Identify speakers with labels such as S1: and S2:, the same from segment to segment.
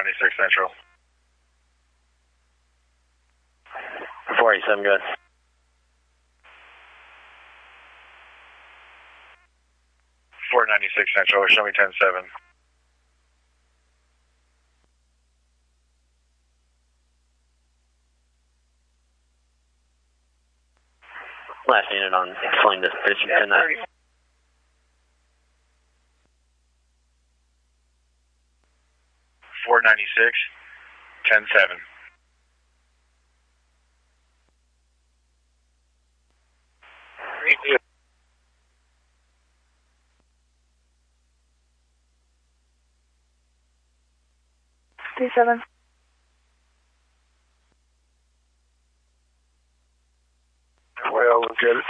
S1: 496 Central.
S2: 487, good.
S1: Central, show me 10-7.
S2: Last unit on explain this position 10-9.
S1: 496, 10-7.
S3: T7.
S1: Well, look at it.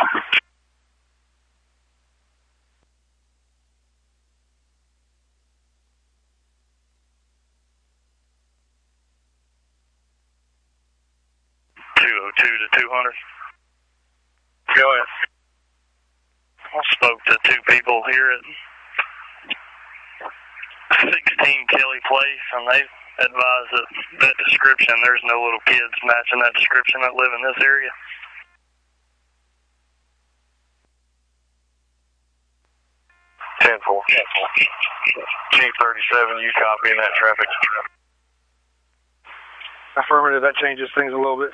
S4: To 200.
S1: Go ahead.
S4: I spoke to two people here at 16 Kelly Place, and they advised that description, there's no little kids matching that description that live in this area.
S1: 10-4. Chief 37, you copying that traffic?
S5: Affirmative, that changes things a little bit.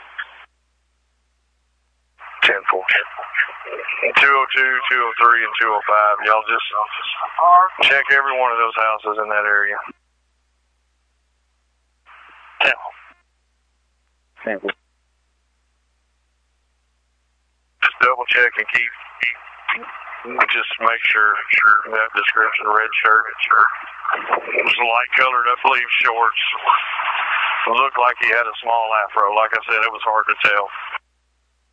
S1: 10-4. 202, 203, and 205. Y'all just check every one of those houses in that area.
S4: 10.
S1: Just double check and keep just make sure that description, red shirt, it was light colored up sleeve shorts. It looked like he had a small afro. Like I said, it was hard to tell.